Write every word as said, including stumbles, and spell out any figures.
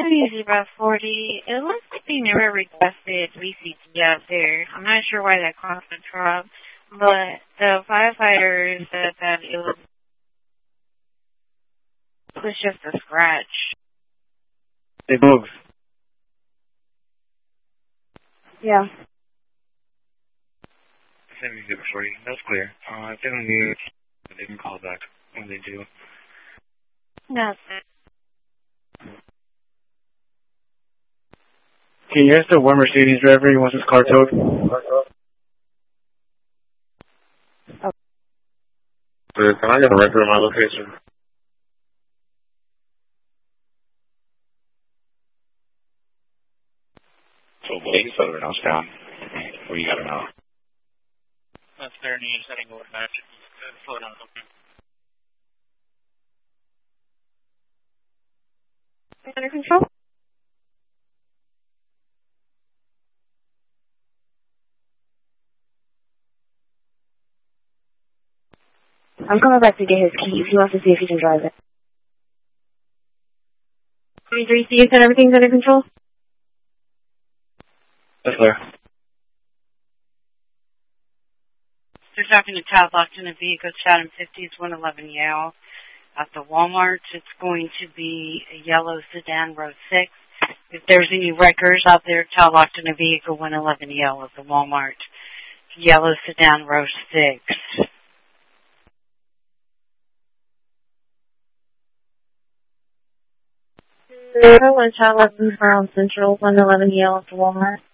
Easy about forty. It looks like they never requested V C T out there. I'm not sure why that caused the drop, but the firefighters said that it was, it was just a scratch. They moved. Yeah. Send me zero forty. That's clear. Uh, if they don't need it, they can call back when they do. That's it. Can you ask the one Mercedes driver he wants his car towed? Oh. Can I get a record of my location? So, Blake, Southern House down. What do you got to know? That's their name setting over back. Slow down. Under control? I'm coming back to get his keys. He wants to see if he can drive it. twenty-three C, you said everything's under control? That's clear. They're talking to Todd locked in a vehicle, Chatham fifties, one eleven Yale. At the Walmart, it's going to be a yellow sedan, row six. If there's any wreckers out there, Todd locked in a vehicle, one eleven Yale at the Walmart. Yellow sedan, row six. Zero one Child Lessons Brown Central, one eleven Yale at the Walmart.